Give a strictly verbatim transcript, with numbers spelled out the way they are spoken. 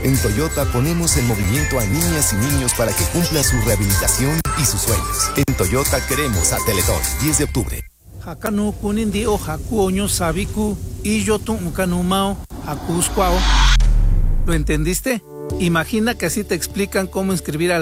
En Toyota ponemos en movimiento a niñas y niños para que cumpla su rehabilitación y sus sueños. En Toyota queremos a Teletón. diez de octubre. Hakanu kunindi o haku oño sabiku y yo tu ukanumao hakuskwao. ¿Lo entendiste? Imagina que así te explican cómo inscribir al